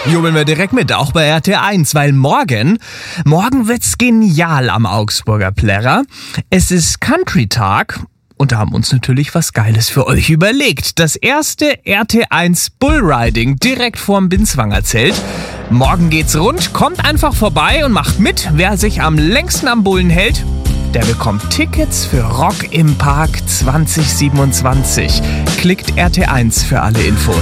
Jubeln wir direkt mit, auch bei RT1, weil morgen wird's genial am Augsburger Plärrer. Es ist Country-Tag und da haben wir uns natürlich was Geiles für euch überlegt. Das erste RT1 Bullriding direkt vorm Binswanger Zelt. Morgen geht's rund, kommt einfach vorbei und macht mit. Wer sich am längsten am Bullen hält, der bekommt Tickets für Rock im Park 2027. Klickt RT1 für alle Infos.